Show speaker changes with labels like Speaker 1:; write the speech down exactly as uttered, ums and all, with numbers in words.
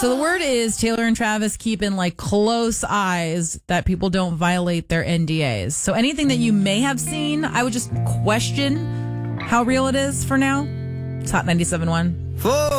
Speaker 1: So the word is Taylor and Travis keep in like close eyes that people don't violate their N D As. So anything that you may have seen, I would just question how real it is for now. It's Hot ninety-seven point one.